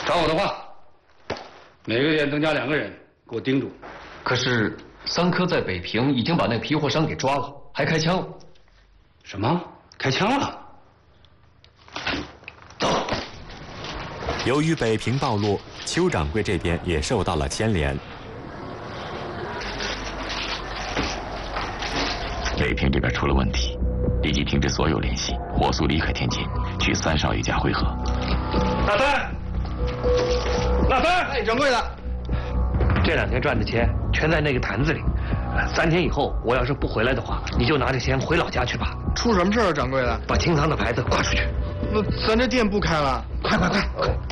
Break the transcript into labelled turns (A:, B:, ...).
A: 照我的话，每个店增加2个人，给我盯住。
B: 可是3科在北平已经把那个批货商给抓了，还开枪了。
A: 什么？开枪了？走。
C: 由于北平暴露，邱掌柜这边也受到了牵连。
D: 北平这边出了问题，立即停止所有联系，火速离开天津，去3少爷家会合。
A: 老三，老三，
E: 哎，掌柜的，这2天赚的钱全在那个坛子里。3天以后，我要是不回来的话，你就拿着钱回老家去吧。
F: 出什么事儿啊，掌柜的？
E: 把清仓的牌子挂出去。
F: 那咱这店不开了。
E: 快！